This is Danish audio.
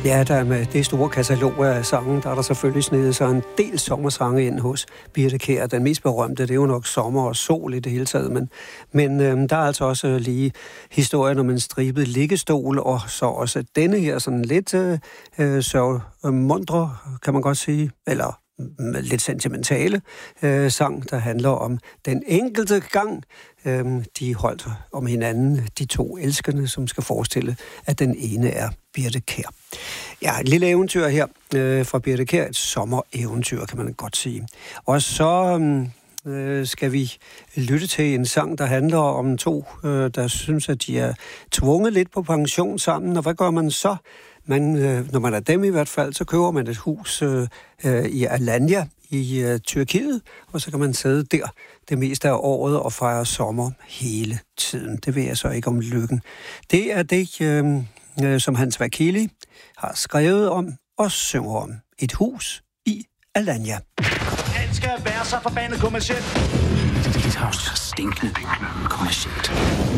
Ja, der med det store katalog af sange, der er der selvfølgelig snedet sig en del sommersange ind hos Birthe Kjær. Den mest berømte, det er jo nok Sommer og Sol i det hele taget, men der er altså også lige historien om en stribet liggestol, og så også denne her sådan lidt sørgmundre, kan man godt sige, eller lidt sentimentale sang, der handler om den enkelte gang, de holdt om hinanden, de to elskende, som skal forestille, at den ene er Birthe Kjær. Ja, et lille eventyr her fra Birthe Kjær, et sommereventyr, kan man godt sige. Og så skal vi lytte til en sang, der handler om to, der synes, at de er tvunget lidt på pension sammen, og hvad gør man så? Når man er dem i hvert fald, så køber man et hus i Alanya i Tyrkiet, og så kan man sidde der det meste af året og fejre sommer hele tiden. Det ved jeg så ikke om lykken. Det er det, som Hans Vakili har skrevet om og synger om. Et hus i Alanya. Alt skal være så forbandet kommercielt. Dit hus er stinkende kommercielt.